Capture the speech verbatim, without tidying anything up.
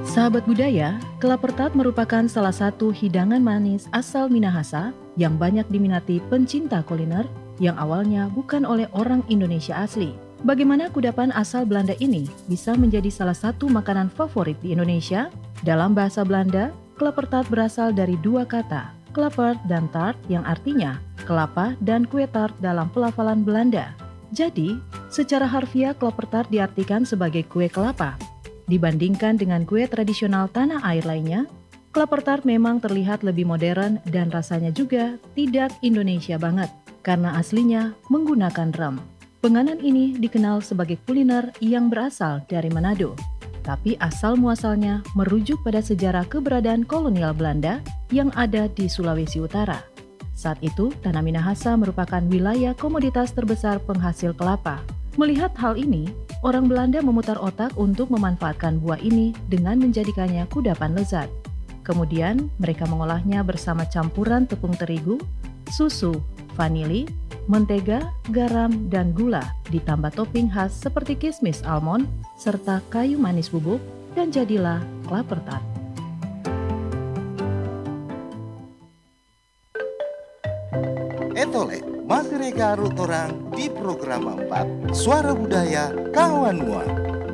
Sahabat budaya, kelapa tart merupakan salah satu hidangan manis asal Minahasa yang banyak diminati pencinta kuliner yang awalnya bukan oleh orang Indonesia asli. Bagaimana kudapan asal Belanda ini bisa menjadi salah satu makanan favorit di Indonesia? Dalam bahasa Belanda, kelapa tart berasal dari dua kata, klapert dan tart yang artinya kelapa dan kue tart dalam pelafalan Belanda. Jadi, secara harfiah kelapa tart diartikan sebagai kue kelapa. Dibandingkan dengan kue tradisional tanah air lainnya, kelapa tart memang terlihat lebih modern dan rasanya juga tidak Indonesia banget karena aslinya menggunakan rem. Penganan ini dikenal sebagai kuliner yang berasal dari Manado, tapi asal-muasalnya merujuk pada sejarah keberadaan kolonial Belanda yang ada di Sulawesi Utara. Saat itu, Tanah Minahasa merupakan wilayah komoditas terbesar penghasil kelapa. Melihat hal ini, orang Belanda memutar otak untuk memanfaatkan buah ini dengan menjadikannya kudapan lezat. Kemudian, mereka mengolahnya bersama campuran tepung terigu, susu, vanili, mentega, garam, dan gula, ditambah topping khas seperti kismis almond, serta kayu manis bubuk, dan jadilah kelapa tart. Etole, masih reka orang di program empat Suara Budaya Kawan Mua.